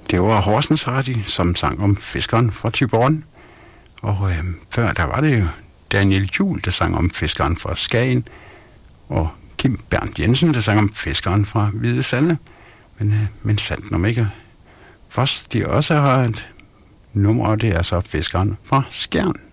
Det var Horsens Radio, som sang om fiskeren fra Thyborøn. Og før der var det jo Daniel Juhl, der sang om fiskeren fra Skagen. Og Kim Bernt Jensen, der sang om fiskeren fra Hvide Sande. Men sandt om ikke. Først de også har et nummer, og det er så fiskeren fra Skjern.